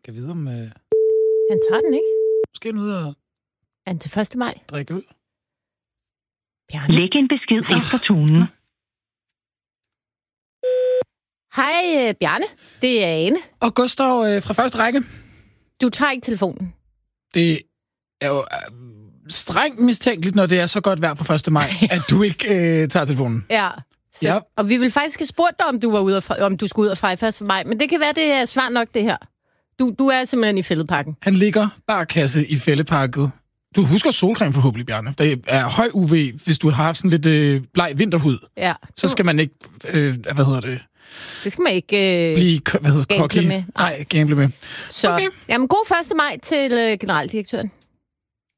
Skal vide om... Han tager den, ikke? Måske er han ude og Er han til 1. maj? drikke øl. Bjarne. Læg en besked efter tonen. Hej, Bjarne. Det er Ane. Og Gustav fra første række. Du tager ikke telefonen. Det er jo strengt mistænkeligt, når det er så godt vejr på 1. maj, at du ikke tager telefonen. Ja. Så, Ja. Og vi ville faktisk have spurgt dig, om du skulle ud og fejre 1. maj. Men det kan være, det er svært nok, det her. Du er simpelthen i fældeparken. Han ligger barkasse i fældeparket. Du husker solcreme forhåbentlig, Bjarne. Der er høj UV, hvis du har haft sådan lidt bleg vinterhud. Ja. Så skal man ikke, Det skal man ikke blive, gamble med. Nej, gamble med. Så, Okay. jamen, god 1. maj til generaldirektøren.